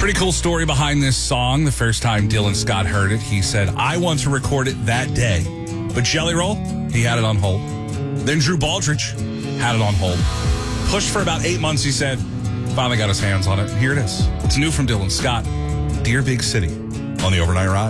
Pretty cool story behind this song. The first time Dylan Scott heard it, he said, I want to record it that day. But Jelly Roll, he had it on hold. Then Drew Baldridge had it on hold. Pushed for about 8 months, he said. Finally got his hands on it. Here it is. It's new from Dylan Scott. Dear Big City on the Overnight Ride.